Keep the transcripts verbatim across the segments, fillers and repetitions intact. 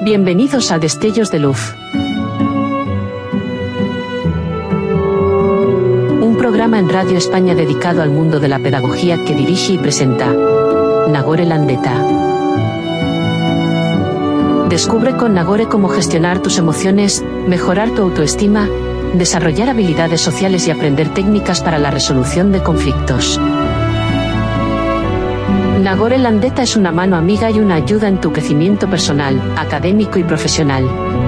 Bienvenidos a Destellos de Luz. Un programa en Radio España dedicado al mundo de la pedagogía que dirige y presenta Nagore Landeta. Descubre con Nagore cómo gestionar tus emociones, mejorar tu autoestima, desarrollar habilidades sociales y aprender técnicas para la resolución de conflictos. Nagore Landeta es una mano amiga y una ayuda en tu crecimiento personal, académico y profesional.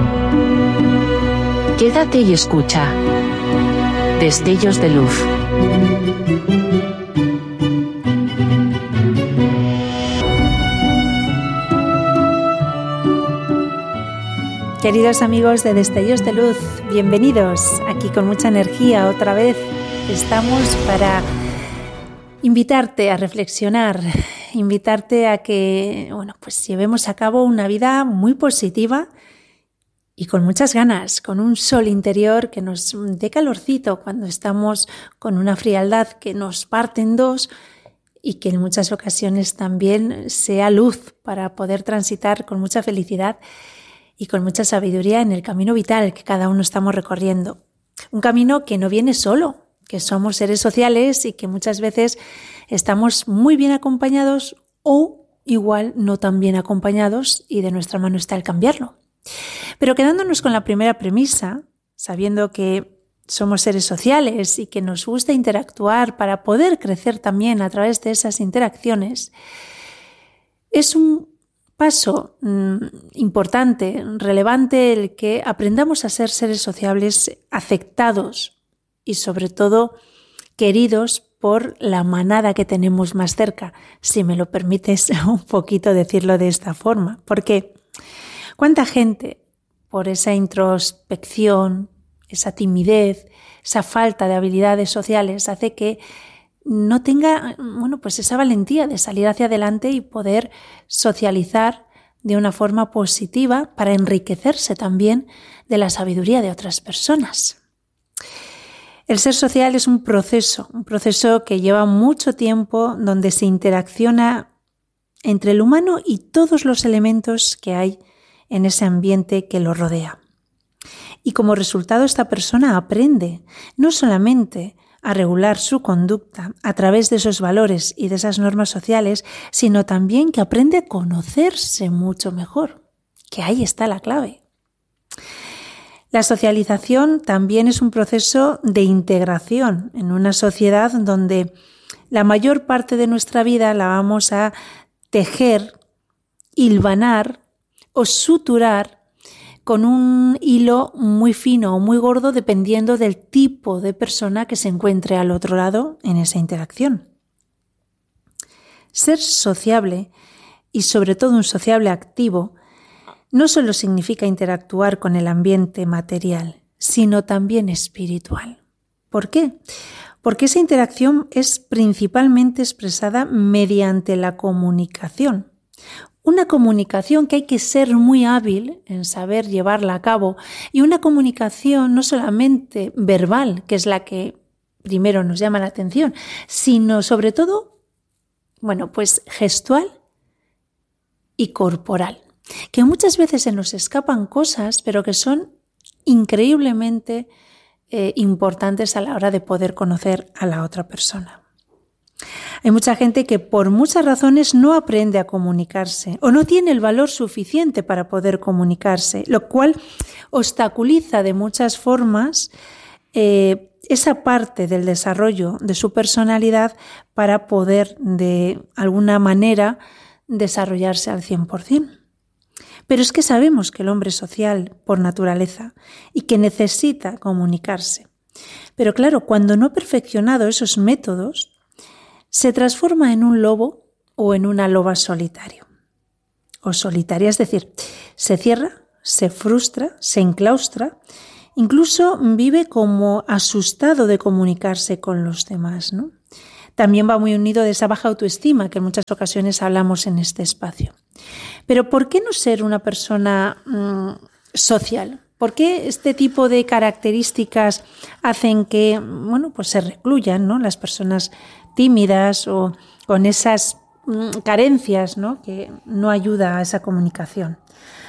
Quédate y escucha. Destellos de Luz. Queridos amigos de Destellos de Luz, bienvenidos. Aquí con mucha energía otra vez estamos para invitarte a reflexionar, invitarte a que, bueno, pues llevemos a cabo una vida muy positiva y con muchas ganas, con un sol interior que nos dé calorcito cuando estamos con una frialdad que nos parte en dos y que en muchas ocasiones también sea luz para poder transitar con mucha felicidad y con mucha sabiduría en el camino vital que cada uno estamos recorriendo. Un camino que no viene solo, que somos seres sociales y que muchas veces estamos muy bien acompañados o igual no tan bien acompañados y de nuestra mano está el cambiarlo. Pero quedándonos con la primera premisa, sabiendo que somos seres sociales y que nos gusta interactuar para poder crecer también a través de esas interacciones, es un paso mmm, importante, relevante, el que aprendamos a ser seres sociables aceptados y sobre todo queridos por la manada que tenemos más cerca, si me lo permites un poquito decirlo de esta forma. Porque cuánta gente, por esa introspección, esa timidez, esa falta de habilidades sociales, hace que no tenga, bueno, pues esa valentía de salir hacia adelante y poder socializar de una forma positiva para enriquecerse también de la sabiduría de otras personas. El ser social es un proceso, un proceso que lleva mucho tiempo, donde se interacciona entre el humano y todos los elementos que hay en ese ambiente que lo rodea. Y como resultado, esta persona aprende no solamente a regular su conducta a través de esos valores y de esas normas sociales, sino también que aprende a conocerse mucho mejor, que ahí está la clave. La socialización también es un proceso de integración en una sociedad donde la mayor parte de nuestra vida la vamos a tejer, hilvanar o suturar con un hilo muy fino o muy gordo dependiendo del tipo de persona que se encuentre al otro lado en esa interacción. Ser sociable, y sobre todo un sociable activo, no solo significa interactuar con el ambiente material, sino también espiritual. ¿Por qué? Porque esa interacción es principalmente expresada mediante la comunicación. Una comunicación que hay que ser muy hábil en saber llevarla a cabo, y una comunicación no solamente verbal, que es la que primero nos llama la atención, sino sobre todo, bueno, pues gestual y corporal, que muchas veces se nos escapan cosas, pero que son increíblemente eh, importantes a la hora de poder conocer a la otra persona. Hay mucha gente que por muchas razones no aprende a comunicarse o no tiene el valor suficiente para poder comunicarse, lo cual obstaculiza de muchas formas eh, esa parte del desarrollo de su personalidad para poder de alguna manera desarrollarse al cien por ciento. Pero es que sabemos que el hombre es social por naturaleza y que necesita comunicarse. Pero claro, cuando no ha perfeccionado esos métodos, se transforma en un lobo o en una loba solitario o solitaria, es decir, se cierra, se frustra, se enclaustra, incluso vive como asustado de comunicarse con los demás, ¿no? También va muy unido de esa baja autoestima que en muchas ocasiones hablamos en este espacio. Pero ¿por qué no ser una persona mmm, social? ¿Por qué este tipo de características hacen que, bueno, pues se recluyan, ¿no?, las personas tímidas o con esas mmm, carencias, ¿no?, que no ayuda a esa comunicación?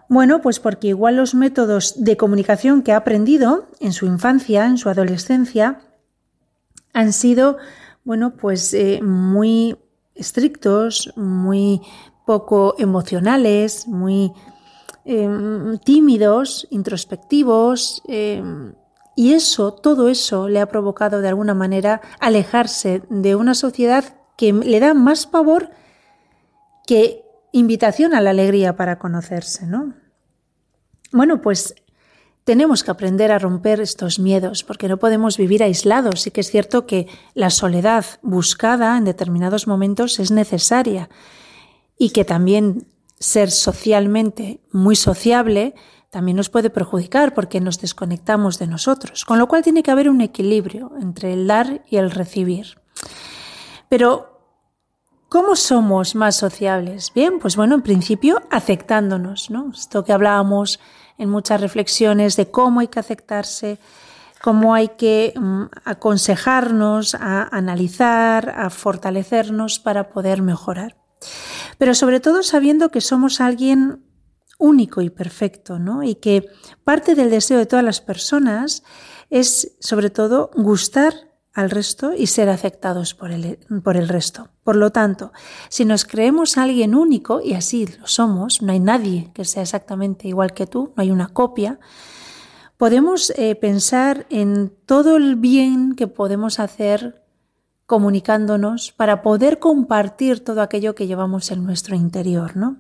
Bueno, pues porque igual los métodos de comunicación que ha aprendido en su infancia, en su adolescencia, han sido, bueno, pues eh, muy estrictos, muy poco emocionales, muy eh, tímidos, introspectivos, eh, y eso, todo eso le ha provocado de alguna manera alejarse de una sociedad que le da más pavor que invitación a la alegría para conocerse, ¿no? Bueno, pues tenemos que aprender a romper estos miedos porque no podemos vivir aislados. Sí que es cierto que la soledad buscada en determinados momentos es necesaria y que también ser socialmente muy sociable también nos puede perjudicar porque nos desconectamos de nosotros. Con lo cual tiene que haber un equilibrio entre el dar y el recibir. Pero ¿cómo somos más sociables? Bien, pues bueno, en principio aceptándonos, ¿no? Esto que hablábamos en muchas reflexiones de cómo hay que aceptarse, cómo hay que um, aconsejarnos, a analizar, a fortalecernos para poder mejorar. Pero sobre todo sabiendo que somos alguien único y perfecto, ¿no? Y que parte del deseo de todas las personas es sobre todo gustar al resto y ser aceptados por el, por el resto. Por lo tanto, si nos creemos alguien único, y así lo somos, no hay nadie que sea exactamente igual que tú, no hay una copia, podemos eh, pensar en todo el bien que podemos hacer comunicándonos para poder compartir todo aquello que llevamos en nuestro interior, ¿no?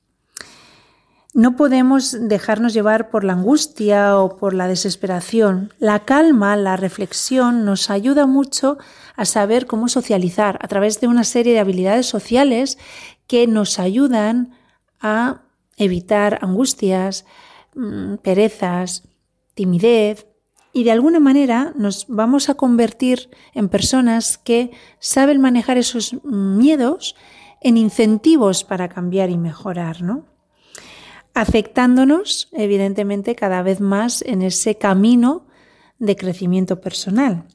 No podemos dejarnos llevar por la angustia o por la desesperación. La calma, la reflexión nos ayuda mucho a saber cómo socializar a través de una serie de habilidades sociales que nos ayudan a evitar angustias, perezas, timidez y de alguna manera nos vamos a convertir en personas que saben manejar esos miedos en incentivos para cambiar y mejorar, ¿no? Afectándonos, evidentemente, cada vez más en ese camino de crecimiento personal.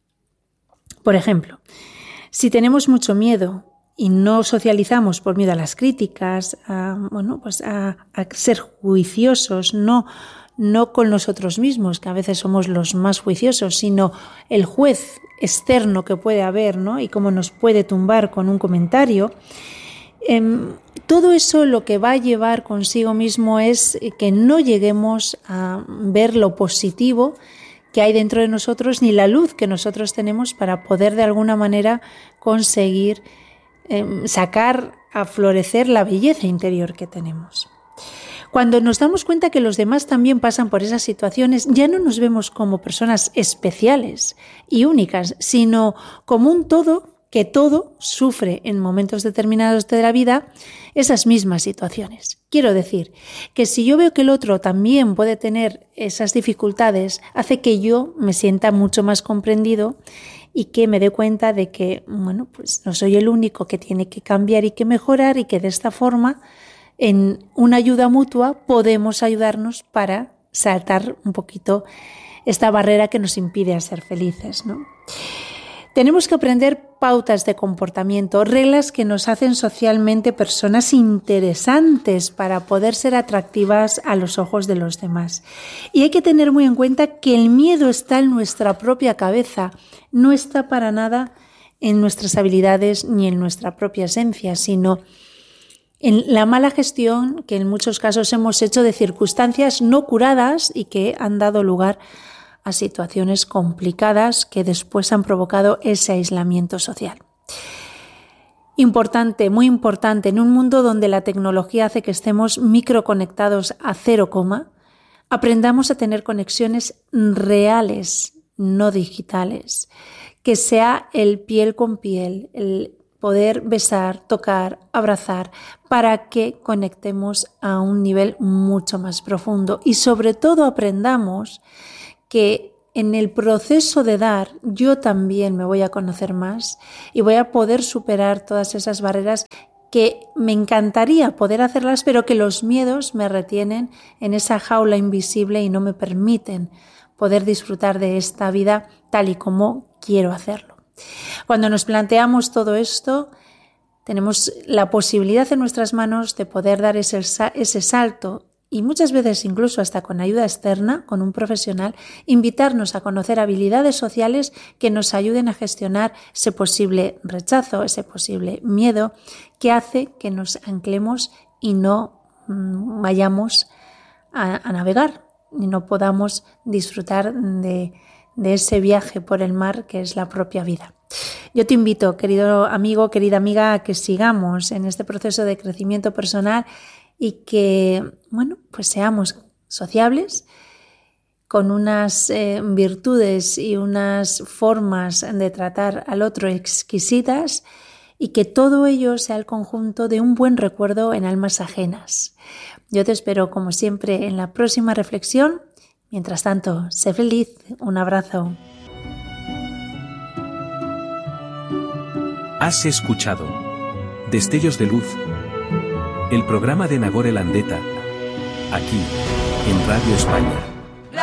Por ejemplo, si tenemos mucho miedo y no socializamos por miedo a las críticas, a, bueno, pues a, a ser juiciosos, no, no con nosotros mismos, que a veces somos los más juiciosos, sino el juez externo que puede haber, ¿no? Y cómo nos puede tumbar con un comentario. Eh, todo eso lo que va a llevar consigo mismo es que no lleguemos a ver lo positivo que hay dentro de nosotros ni la luz que nosotros tenemos para poder de alguna manera conseguir eh, sacar a florecer la belleza interior que tenemos. Cuando nos damos cuenta que los demás también pasan por esas situaciones, ya no nos vemos como personas especiales y únicas, sino como un todo que todo sufre en momentos determinados de la vida esas mismas situaciones. Quiero decir que si yo veo que el otro también puede tener esas dificultades, hace que yo me sienta mucho más comprendido y que me dé cuenta de que, bueno, pues no soy el único que tiene que cambiar y que mejorar y que de esta forma, en una ayuda mutua, podemos ayudarnos para saltar un poquito esta barrera que nos impide ser felices, ¿no? Tenemos que aprender pautas de comportamiento, reglas que nos hacen socialmente personas interesantes para poder ser atractivas a los ojos de los demás. Y hay que tener muy en cuenta que el miedo está en nuestra propia cabeza, no está para nada en nuestras habilidades ni en nuestra propia esencia, sino en la mala gestión que en muchos casos hemos hecho de circunstancias no curadas y que han dado lugar a situaciones complicadas que después han provocado ese aislamiento social. Importante, muy importante, en un mundo donde la tecnología hace que estemos microconectados a cero coma, aprendamos a tener conexiones reales, no digitales, que sea el piel con piel, el poder besar, tocar, abrazar, para que conectemos a un nivel mucho más profundo y sobre todo aprendamos que en el proceso de dar yo también me voy a conocer más y voy a poder superar todas esas barreras que me encantaría poder hacerlas, pero que los miedos me retienen en esa jaula invisible y no me permiten poder disfrutar de esta vida tal y como quiero hacerlo. Cuando nos planteamos todo esto, tenemos la posibilidad en nuestras manos de poder dar ese, ese salto y muchas veces incluso hasta con ayuda externa, con un profesional, invitarnos a conocer habilidades sociales que nos ayuden a gestionar ese posible rechazo, ese posible miedo que hace que nos anclemos y no mmm, vayamos a, a navegar y no podamos disfrutar de, de ese viaje por el mar que es la propia vida. Yo te invito, querido amigo, querida amiga, a que sigamos en este proceso de crecimiento personal y que, bueno, pues seamos sociables, con unas eh, virtudes y unas formas de tratar al otro exquisitas, y que todo ello sea el conjunto de un buen recuerdo en almas ajenas. Yo te espero, como siempre, en la próxima reflexión. Mientras tanto, sé feliz. Un abrazo. Has escuchado Destellos de Luz, el programa de Nagore Landeta, aquí, en Radio España.